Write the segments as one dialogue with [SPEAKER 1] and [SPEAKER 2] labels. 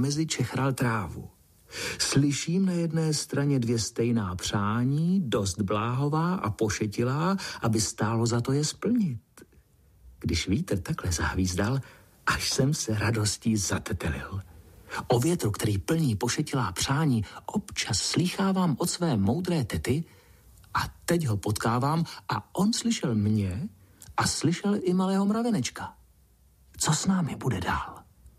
[SPEAKER 1] mezi čechral trávu. Slyším na jedné straně 2 stejná přání, dost bláhová a pošetilá, aby stálo za to je splnit. Když vítr takhle zahvízdal, až jsem se radostí zatetelil. O větru, který plní pošetilá přání, občas slýchávám od své moudré tety a teď ho potkávám a on slyšel mě a slyšel i malého mravenečka. Co s námi bude dál?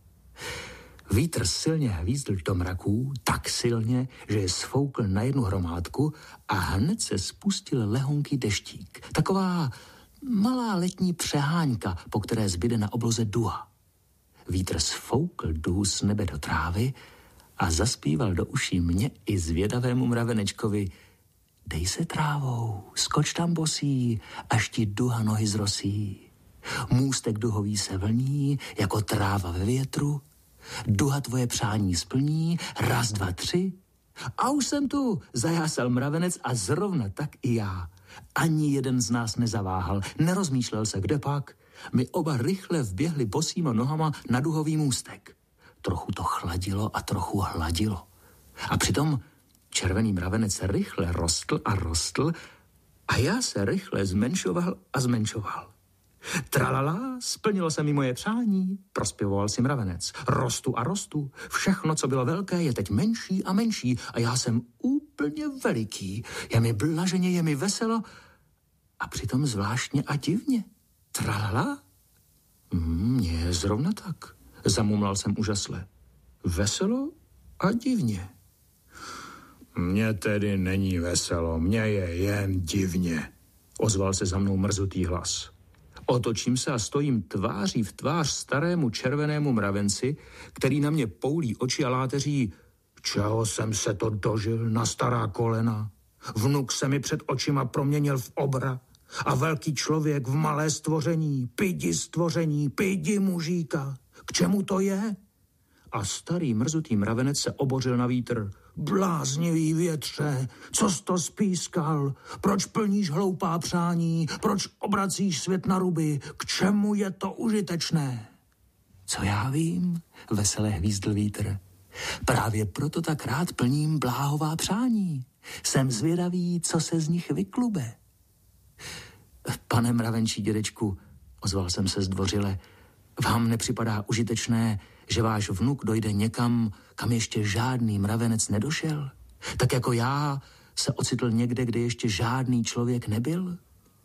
[SPEAKER 1] Vítr silně hvízdl do mraků, tak silně, že je sfoukl na jednu hromádku a hned se spustil lehonký deštík. Taková malá letní přeháňka, po které zbyde na obloze duha. Vítr sfoukl duhu z nebe do trávy a zaspíval do uší mě i zvědavému mravenečkovi: dej se trávou, skoč tam bosí, až ti duha nohy zrosí. Můstek duhový se vlní, jako tráva ve větru. Duha tvoje přání splní, 1, 2, 3. A už jsem tu, zajásal mravenec a zrovna tak i já. Ani jeden z nás nezaváhal, nerozmýšlel se, kde pak. My oba rychle vběhli bosýma nohama na duhový můstek. Trochu to chladilo a trochu hladilo. A přitom červený mravenec rychle rostl a já se rychle zmenšoval a zmenšoval. Tralala, splnilo se mi moje přání, prospěvoval si mravenec. Rostu a rostu, všechno, co bylo velké, je teď menší a menší a já jsem úplně veliký. Je mi blaženě, je mi veselo a přitom zvláštně a divně. Tralala? Mně je zrovna tak, zamumlal jsem úžasle. Veselo a divně. Mně tedy není veselo, mně je jen divně, ozval se za mnou mrzutý hlas. Otočím se a stojím tváří v tvář starému červenému mravenci, který na mě poulí oči a láteří: čeho jsem se to dožil na stará kolena? Vnuk se mi před očima proměnil v obra a velký člověk v malé stvoření, pidi mužíka. K čemu to je? A starý mrzutý mravenec se obořil na vítr. Bláznivý větře, co jsi to spískal? Proč plníš hloupá přání? Proč obracíš svět na ruby? K čemu je to užitečné? Co já vím, vesele hvízdl vítr. Právě proto tak rád plním bláhová přání. Jsem zvědavý, co se z nich vyklube. Pane mravenčí dědečku, ozval jsem se zdvořile, vám nepřipadá užitečné, že váš vnuk dojde někam, kam ještě žádný mravenec nedošel? Tak jako já se ocitl někde, kde ještě žádný člověk nebyl?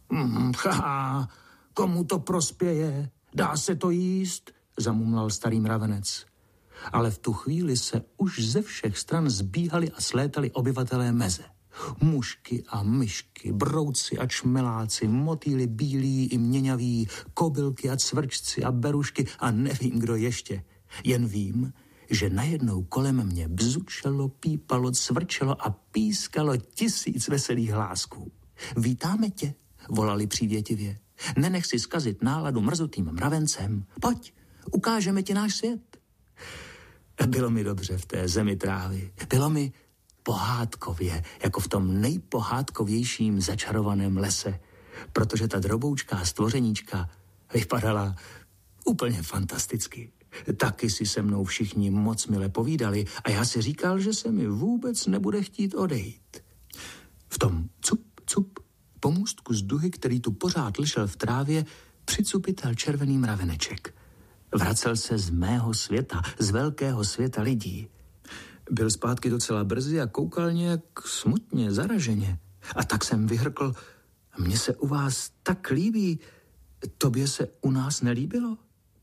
[SPEAKER 1] Komu to prospěje? Dá se to jíst? Zamumlal starý mravenec. Ale v tu chvíli se už ze všech stran zbíhali a slétali obyvatelé meze. Mušky a myšky, brouci a čmeláci, motýly bílí i měňaví, kobylky a cvrčci a berušky a nevím, kdo ještě. Jen vím, že najednou kolem mě bzučelo, pípalo, cvrčelo a pískalo 1000 veselých hlásků. Vítáme tě, volali přívětivě. Nenech si zkazit náladu mrzutým mravencem. Pojď, ukážeme ti náš svět. Bylo mi dobře v té zemi trávy. Bylo mi pohádkově, jako v tom nejpohádkovějším začarovaném lese, protože ta droboučká stvořeníčka vypadala úplně fantasticky. Taky si se mnou všichni moc mile povídali a já si říkal, že se mi vůbec nebude chtít odejít. V tom cup, po můstku z duhy, který tu pořád lešel v trávě, přicupital červený mraveneček. Vracel se z mého světa, z velkého světa lidí. Byl zpátky docela brzy a koukal nějak smutně, zaraženě. A tak jsem vyhrkl: mně se u vás tak líbí, tobě se u nás nelíbilo?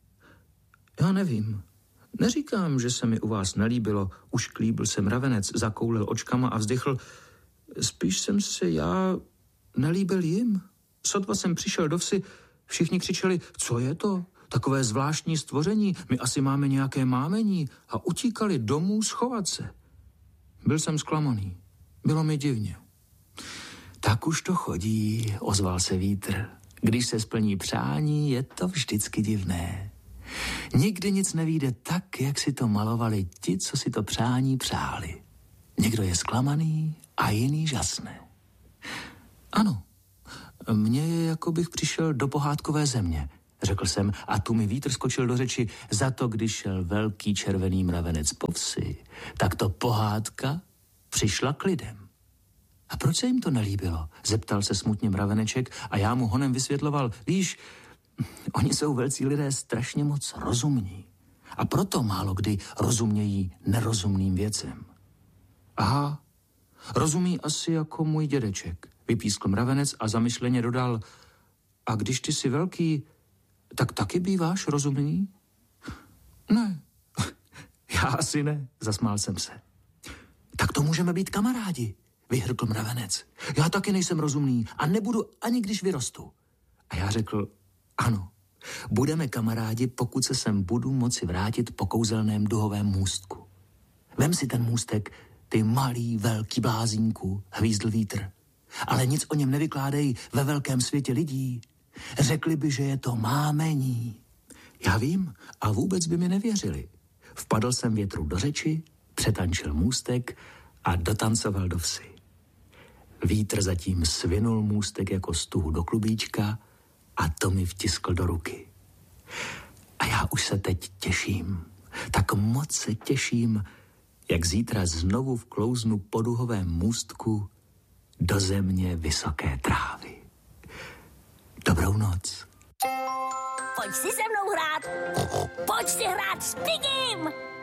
[SPEAKER 1] Já nevím. Neříkám, že se mi u vás nelíbilo, ušklíbil se mravenec, zakoulil očkama a vzdychl. Spíš jsem se já nelíbil jim. Sotva jsem přišel do vsi, všichni křičeli: co je to? Takové zvláštní stvoření, my asi máme nějaké mámení, a utíkali domů schovat se. Byl jsem zklamaný, bylo mi divně. Tak už to chodí, ozval se vítr. Když se splní přání, je to vždycky divné. Nikdy nic nevyjde tak, jak si to malovali ti, co si to přání přáli. Někdo je zklamaný a jiný žasne. Ano, mně je, jako bych přišel do pohádkové země. řekl jsem a tu mi vítr skočil do řeči. Za to, když šel velký červený mravenec po vsi, tak to pohádka přišla k lidem. A proč se jim to nelíbilo? Zeptal se smutně mraveneček a já mu honem vysvětloval. Víš, oni jsou velcí lidé strašně moc rozumní. A proto málo kdy rozumějí nerozumným věcem. Aha, rozumí asi jako můj dědeček, vypískl mravenec a zamyšleně dodal. A když ty jsi velký, tak taky býváš rozumný? Ne, já asi ne, zasmál jsem se. Tak to můžeme být kamarádi, vyhrkl mravenec. Já taky nejsem rozumný a nebudu ani když vyrostu. A já řekl, ano, budeme kamarádi, pokud se sem budu moci vrátit po kouzelném duhovém můstku. Vem si ten můstek, ty malý, velký blázínku, hvízdl vítr. Ale nic o něm nevykládej ve velkém světě lidí. Řekli by, že je to mámení. Já vím a vůbec by mi nevěřili. Vpadl jsem větru do řeči, přetančil můstek a dotancoval do vsi. Vítr zatím svinul můstek jako stuhu do klubíčka a to mi vtiskl do ruky. A já už se teď těším, tak moc se těším, jak zítra znovu vklouznu po duhovém můstku do země vysoké trávy. Dobrou noc.
[SPEAKER 2] Pojď si se mnou hrát. Pojď si hrát s Pigim.